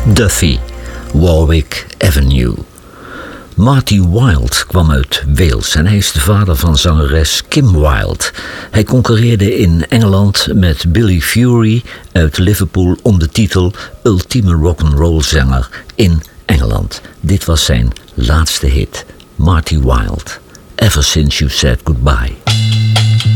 Duffy, Warwick Avenue. Marty Wilde kwam uit Wales en hij is de vader van zangeres Kim Wilde. Hij concurreerde in Engeland met Billy Fury uit Liverpool om de titel Ultieme Rock'n'Roll zanger in Engeland. Dit was zijn laatste hit, Marty Wilde, Ever Since You Said Goodbye.